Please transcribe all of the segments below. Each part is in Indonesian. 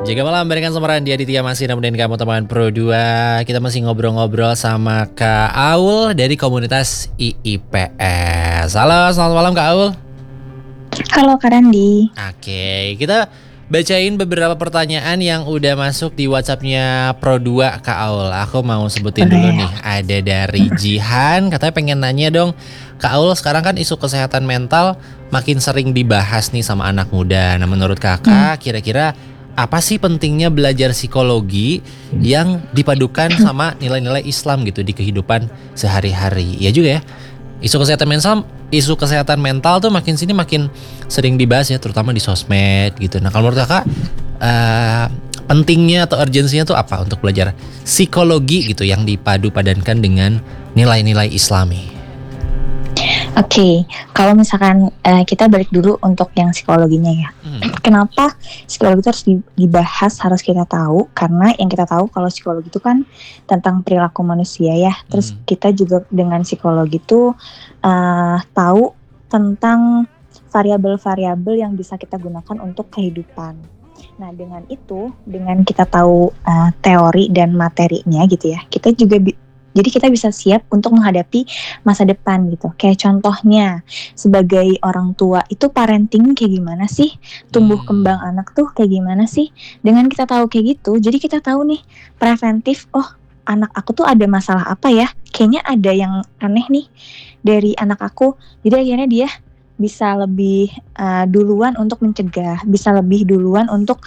Jaga malam barengan sama Randy Aditya masih nemenin kamu teman Pro 2. Kita masih ngobrol-ngobrol sama Kak Aul dari komunitas IIPS. Halo, selamat malam Kak Aul. Halo Kak Randi. Oke, kita bacain beberapa pertanyaan yang udah masuk di WhatsApp-nya Pro 2 Kak Aul. Aku mau sebutin dulu nih. Ada dari Jihan, katanya pengen nanya dong. Kak Aul, sekarang kan isu kesehatan mental makin sering dibahas nih sama anak muda. Nah menurut kakak kira-kira apa sih pentingnya belajar psikologi yang dipadukan sama nilai-nilai Islam gitu di kehidupan sehari-hari? Ya juga ya. Isu kesehatan mental tuh makin sini makin sering dibahas ya, terutama di sosmed gitu. Nah, kalau menurut kakak pentingnya atau urgensinya tuh apa untuk belajar psikologi gitu yang dipadu-padankan dengan nilai-nilai Islami? Oke, kalau misalkan kita balik dulu untuk yang psikologinya ya. Kenapa psikologi itu harus dibahas, harus kita tahu? Karena yang kita tahu kalau psikologi itu kan tentang perilaku manusia ya. Terus kita juga dengan psikologi itu tahu tentang variabel-variabel yang bisa kita gunakan untuk kehidupan. Nah dengan itu, dengan kita tahu teori dan materinya gitu ya, kita juga jadi kita bisa siap untuk menghadapi masa depan gitu. Kayak contohnya sebagai orang tua itu parenting kayak gimana sih? Tumbuh kembang anak tuh kayak gimana sih? Dengan kita tahu kayak gitu, jadi kita tahu nih preventif, oh anak aku tuh ada masalah apa ya? Kayaknya ada yang aneh nih dari anak aku. Jadi akhirnya dia bisa lebih duluan untuk mencegah, bisa lebih duluan untuk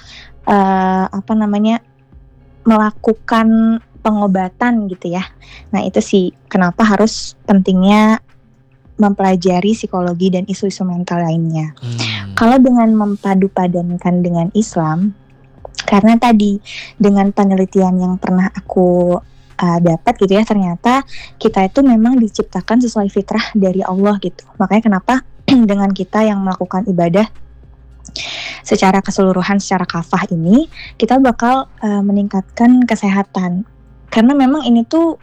melakukan pengobatan gitu ya. Nah itu sih kenapa harus pentingnya mempelajari psikologi dan isu-isu mental lainnya. Kalau dengan mempadu-padankan dengan Islam, karena tadi dengan penelitian yang pernah aku dapat gitu ya, ternyata kita itu memang diciptakan sesuai fitrah dari Allah gitu. Makanya kenapa dengan kita yang melakukan ibadah secara keseluruhan, secara kafah ini, kita bakal meningkatkan kesehatan. Karena memang ini tuh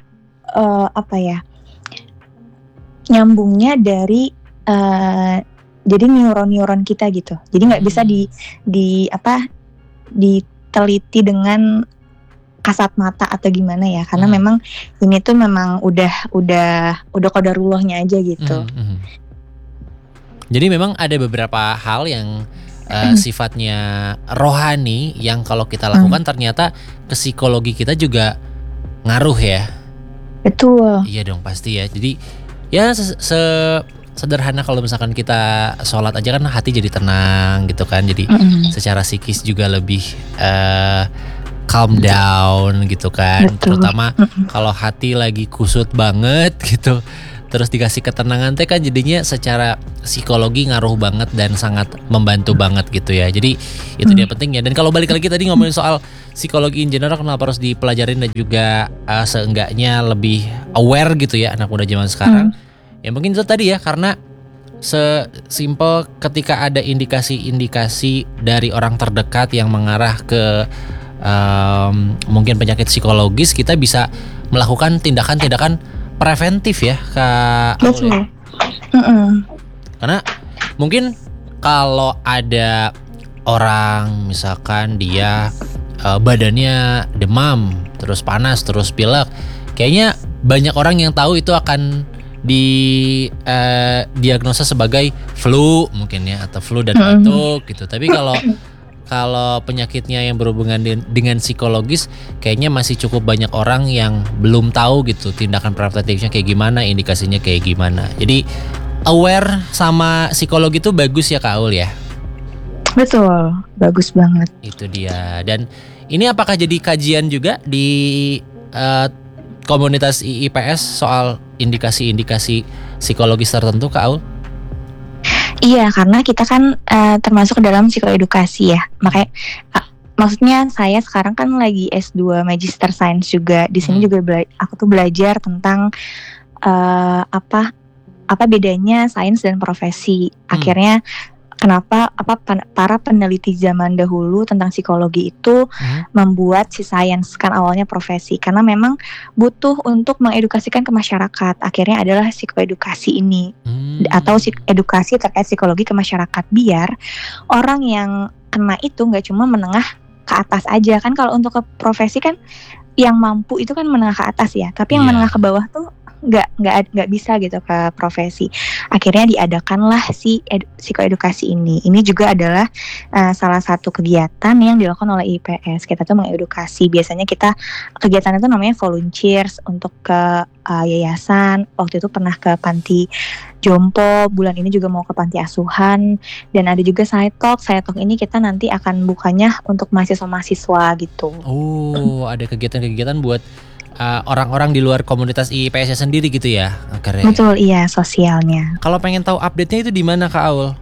nyambungnya dari jadi neuron kita gitu. Jadi nggak bisa diteliti dengan kasat mata atau gimana ya. Karena memang ini tuh memang udah qadarullahnya aja gitu. Jadi memang ada beberapa hal yang sifatnya rohani yang kalau kita lakukan ternyata ke psikologi kita juga ngaruh ya. Betul. Iya dong pasti ya. Jadi ya sederhana kalau misalkan kita sholat aja kan hati jadi tenang gitu kan. Jadi secara psikis juga lebih calm down gitu kan. Betul. Terutama kalau hati lagi kusut banget gitu, terus dikasih ketenangan teh kan jadinya secara psikologi ngaruh banget dan sangat membantu banget gitu ya. Jadi itu dia pentingnya. Dan kalau balik lagi tadi ngomongin soal psikologi in general kenapa harus dipelajarin dan juga seenggaknya lebih aware gitu ya anak muda zaman sekarang. Ya mungkin itu tadi ya, karena sesimpel ketika ada indikasi-indikasi dari orang terdekat yang mengarah ke mungkin penyakit psikologis, kita bisa melakukan tindakan-tindakan preventif ya Kak Aul ya. Karena mungkin kalau ada orang misalkan dia badannya demam, terus panas, terus pilek, kayaknya banyak orang yang tahu itu akan diagnosa sebagai flu mungkin ya, atau flu dan batuk gitu. Tapi kalau penyakitnya yang berhubungan dengan psikologis, kayaknya masih cukup banyak orang yang belum tahu gitu tindakan preventifnya kayak gimana, indikasinya kayak gimana. Jadi aware sama psikologi itu bagus ya Kak Aul ya. Betul, bagus banget. Itu dia. Dan ini apakah jadi kajian juga di komunitas IIPS soal indikasi-indikasi psikologis tertentu Kak Aul? Iya, karena kita kan termasuk dalam psikoedukasi ya. Makanya maksudnya saya sekarang kan lagi S2 Magister Science juga. Di sini juga aku tuh belajar tentang apa bedanya sains dan profesi. Akhirnya kenapa para peneliti zaman dahulu tentang psikologi itu membuat si sains, kan awalnya profesi, karena memang butuh untuk mengedukasikan ke masyarakat. Akhirnya adalah psikoedukasi ini atau edukasi terkait psikologi ke masyarakat, biar orang yang kena itu nggak cuma menengah ke atas aja kan. Kalau untuk ke profesi kan yang mampu itu kan menengah ke atas ya, tapi yang menengah ke bawah tuh nggak bisa gitu ke profesi. Akhirnya diadakanlah si psikoedukasi ini. Ini juga adalah salah satu kegiatan yang dilakukan oleh IPS. Kita tuh mengedukasi. Biasanya kita kegiatan itu namanya volunteers untuk ke yayasan. Waktu itu pernah ke panti jompo, bulan ini juga mau ke panti asuhan, dan ada juga side talk. Side talk ini kita nanti akan bukanya untuk mahasiswa-mahasiswa gitu. Oh, ada kegiatan-kegiatan buat orang-orang di luar komunitas IPS sendiri gitu ya? Keren. Betul, iya, sosialnya. Kalau pengen tahu update-nya itu di mana Kak Aul?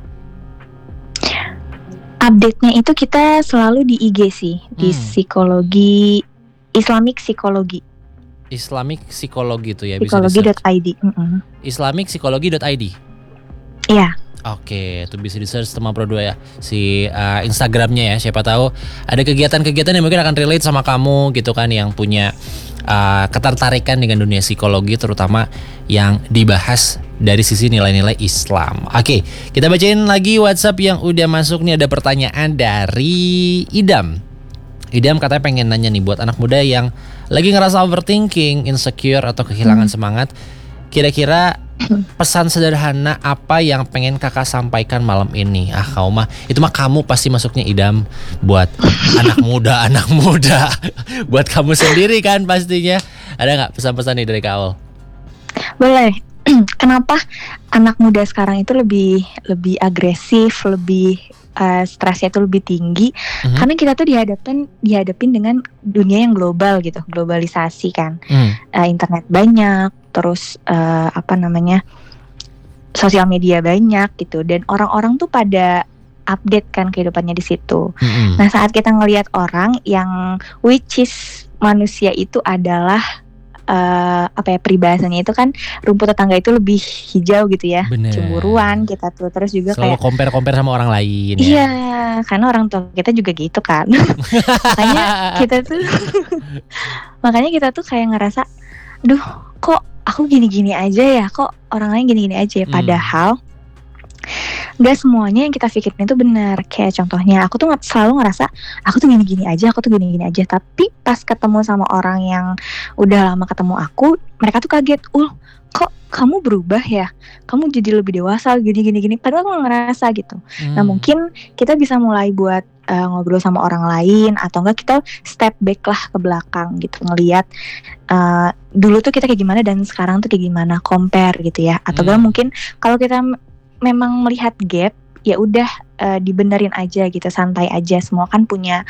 Update-nya itu kita selalu di IG sih, di psikologi, Islamic Psikologi. Islamic Psikologi itu ya, Psikologi.id. Islamic-psikologi.id. Iya. Oke, itu bisa di search Tema Pro 2 ya, si Instagramnya ya. Siapa tahu ada kegiatan-kegiatan yang mungkin akan relate sama kamu gitu kan, yang punya ketertarikan dengan dunia psikologi, terutama yang dibahas dari sisi nilai-nilai Islam. Oke, kita bacain lagi WhatsApp yang udah masuk nih. Ada pertanyaan dari Idam. Idam katanya pengen nanya nih, buat anak muda yang lagi ngerasa overthinking, insecure atau kehilangan semangat, kira-kira pesan sederhana apa yang pengen kakak sampaikan malam ini? Itu mah kamu pasti masuknya Idam, buat anak muda buat kamu sendiri kan pastinya. Ada nggak pesan-pesan nih dari Kak Aul? Boleh. Kenapa anak muda sekarang itu lebih agresif, lebih stresnya itu lebih tinggi? Karena kita tuh dihadapin dengan dunia yang global gitu, globalisasi kan. Internet banyak, terus sosial media banyak gitu, dan orang-orang tuh pada update kan kehidupannya di situ. Nah, saat kita ngelihat orang yang which is manusia itu adalah peribahasanya itu kan rumput tetangga itu lebih hijau gitu ya. Bener. Cemburuan kita tuh, terus juga selalu kayak compare sama orang lain ya. Iya, karena orang tua kita juga gitu kan. makanya kita tuh kayak ngerasa, duh, kok aku gini-gini aja ya, kok orang lain gini-gini aja ya. Padahal gak semuanya yang kita pikirin itu benar. Kayak contohnya, aku tuh selalu ngerasa aku tuh gini-gini aja. Tapi pas ketemu sama orang yang udah lama ketemu aku, mereka tuh kaget, kok kamu berubah ya? Kamu jadi lebih dewasa, gini-gini. Padahal aku gak ngerasa gitu. Nah, mungkin kita bisa mulai buat ngobrol sama orang lain, atau enggak kita step back lah ke belakang gitu, ngelihat dulu tuh kita kayak gimana dan sekarang tuh kayak gimana, compare gitu ya. Atau enggak mungkin kalau kita memang melihat gap, ya udah dibenerin aja gitu, santai aja. Semua kan punya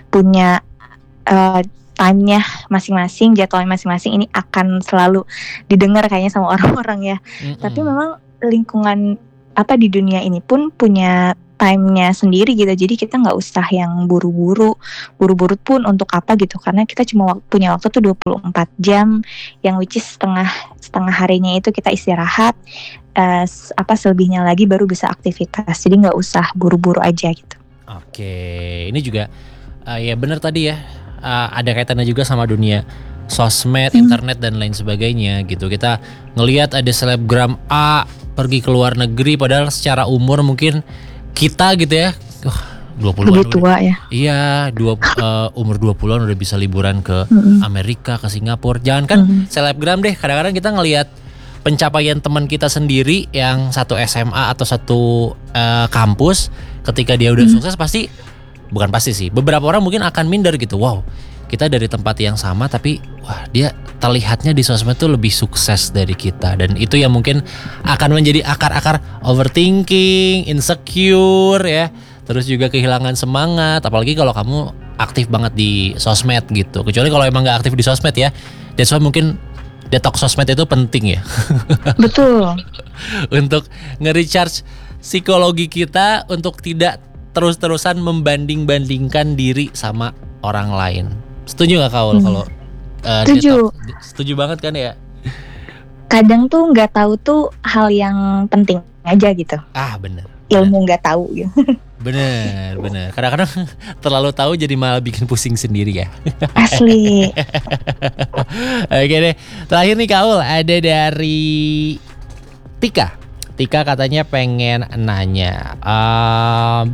time-nya masing-masing, jadwalnya masing-masing. Ini akan selalu didengar kayaknya sama orang-orang ya. Tapi memang lingkungan di dunia ini pun punya time-nya sendiri gitu. Jadi kita nggak usah yang buru-buru pun untuk apa gitu, karena kita cuma punya waktu tuh 24 jam, yang which is setengah harinya itu kita istirahat, selebihnya lagi baru bisa aktivitas. Jadi nggak usah buru-buru aja gitu. Oke, ini juga ya benar tadi ya, ada kaitannya juga sama dunia sosmed, internet dan lain sebagainya gitu. Kita ngelihat ada selebgram A pergi ke luar negeri, padahal secara umur mungkin kita gitu ya 20-an lebih tua ya. Iya, umur 20-an udah bisa liburan ke Amerika, ke Singapura. Jangan kan selebgram deh, kadang-kadang kita ngelihat pencapaian teman kita sendiri yang satu SMA atau satu kampus, ketika dia udah sukses bukan pasti sih, beberapa orang mungkin akan minder gitu. Wow, kita dari tempat yang sama tapi wah, dia terlihatnya di sosmed tuh lebih sukses dari kita. Dan itu yang mungkin akan menjadi akar-akar overthinking, insecure ya. Terus juga kehilangan semangat, apalagi kalau kamu aktif banget di sosmed gitu. Kecuali kalau emang gak aktif di sosmed ya. That's why mungkin detox sosmed itu penting ya. Betul. Untuk nge-recharge psikologi kita, untuk tidak terus-terusan membanding-bandingkan diri sama orang lain. Setuju gak Kaul kalau setuju. Setuju banget kan ya? Kadang tuh nggak tahu tuh hal yang penting aja gitu. Bener. Ilmu nggak tahu gitu. Bener. Kadang-kadang terlalu tahu jadi malah bikin pusing sendiri ya. Asli. Oke deh. Terakhir nih Kaul, ada dari Tika. Tika katanya pengen nanya,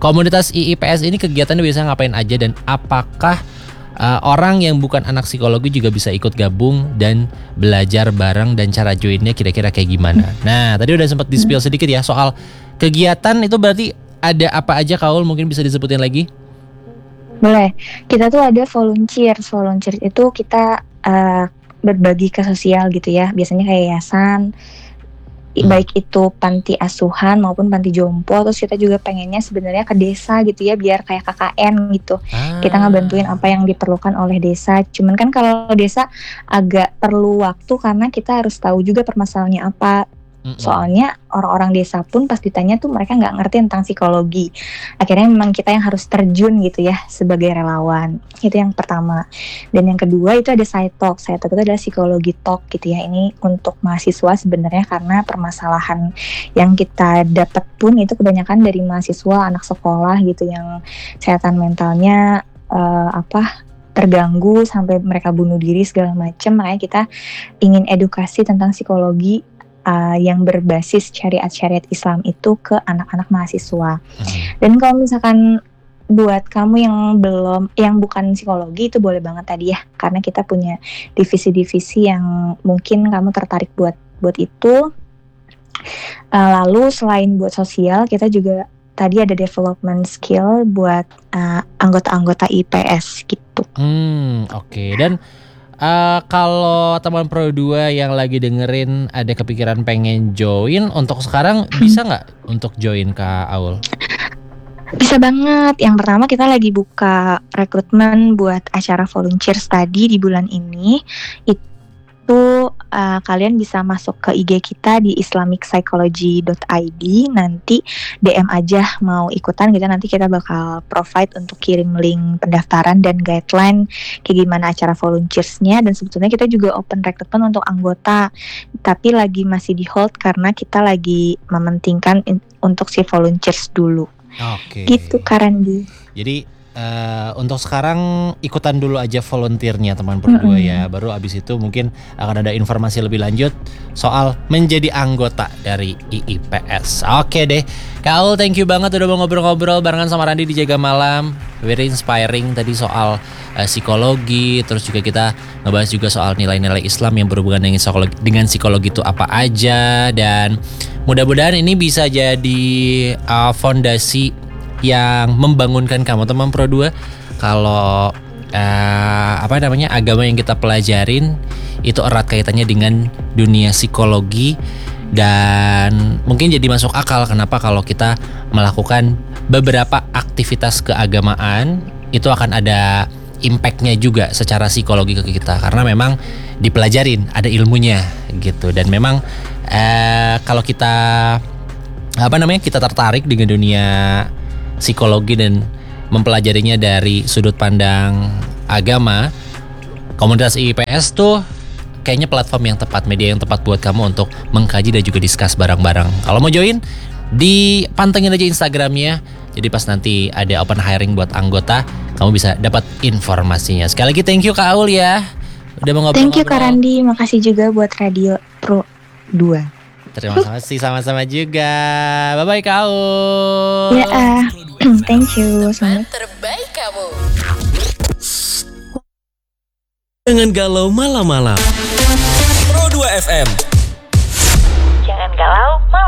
komunitas IIPS ini kegiatannya biasanya ngapain aja dan apakah orang yang bukan anak psikologi juga bisa ikut gabung dan belajar bareng dan cara joinnya kira-kira kayak gimana? Nah, tadi udah sempat di-spill sedikit ya soal kegiatan itu berarti ada apa aja Kaul, mungkin bisa disebutin lagi? Boleh. Kita tuh ada volunteer. Volunteer itu kita berbagi ke sosial gitu ya. Biasanya kayak yayasan, baik itu panti asuhan maupun panti jompo. Terus kita juga pengennya sebenarnya ke desa gitu ya, biar kayak KKN gitu. Kita ngebantuin apa yang diperlukan oleh desa. Cuman kan kalau desa agak perlu waktu karena kita harus tahu juga permasalahannya apa. Soalnya orang-orang desa pun pas ditanya tuh mereka nggak ngerti tentang psikologi. Akhirnya memang kita yang harus terjun gitu ya sebagai relawan. Itu yang pertama. Dan yang kedua itu ada side talk. Side talk itu adalah psikologi talk gitu ya. Ini untuk mahasiswa sebenarnya karena permasalahan yang kita dapat pun itu kebanyakan dari mahasiswa, anak sekolah gitu yang kesehatan mentalnya terganggu sampai mereka bunuh diri segala macam. Makanya kita ingin edukasi tentang psikologi yang berbasis syariat Islam itu ke anak-anak mahasiswa. Dan kalau misalkan buat kamu yang bukan psikologi itu boleh banget tadi ya, karena kita punya divisi-divisi yang mungkin kamu tertarik buat itu. Lalu selain buat sosial, kita juga tadi ada development skill buat anggota-anggota IPS gitu. Oke. Dan kalau teman Pro 2 yang lagi dengerin ada kepikiran pengen join, untuk sekarang bisa nggak untuk join Kak Aul? Bisa banget. Yang pertama kita lagi buka rekrutmen buat acara volunteer study di bulan ini. Itu kalian bisa masuk ke IG kita di islamic-psychology.id. Nanti DM aja mau ikutan gitu. Nanti kita bakal provide untuk kirim link pendaftaran dan guideline kayak gimana acara volunteersnya. Dan sebetulnya kita juga open recruitment untuk anggota, tapi lagi masih di hold karena kita lagi mementingkan untuk si volunteers dulu. Oke. Gitu Kak Randi. Jadi untuk sekarang ikutan dulu aja volunteernya teman Pro 2 ya. Baru abis itu mungkin akan ada informasi lebih lanjut soal menjadi anggota dari IIPS. Oke deh Kak Aul, thank you banget udah mau ngobrol-ngobrol barengan sama Randi di Jaga Malam. Very inspiring tadi soal psikologi. Terus juga kita ngebahas juga soal nilai-nilai Islam yang berhubungan dengan psikologi itu apa aja. Dan mudah-mudahan ini bisa jadi fondasi yang membangunkan kamu teman Pro 2 kalau agama yang kita pelajarin itu erat kaitannya dengan dunia psikologi. Dan mungkin jadi masuk akal kenapa kalau kita melakukan beberapa aktivitas keagamaan itu akan ada impactnya juga secara psikologi ke kita, karena memang dipelajarin, ada ilmunya gitu. Dan memang kalau kita kita tertarik dengan dunia psikologi dan mempelajarinya dari sudut pandang agama, komunitas IIPS tuh kayaknya platform yang tepat, media yang tepat buat kamu untuk mengkaji dan juga discuss bareng-bareng. Kalau mau join, dipantengin aja Instagramnya. Jadi pas nanti ada open hiring buat anggota, kamu bisa dapat informasinya. Sekali lagi thank you Kak Aul ya, udah mau ngobrol-ngobrol. Thank you Kak Randi, makasih juga buat Radio Pro 2. Terima kasih, sama-sama juga. Bye-bye Kak Aul. Ya, thank you. Selamat. Terbaik kamu. Jangan galau malam-malam. Pro 2 FM. Jangan galau malam.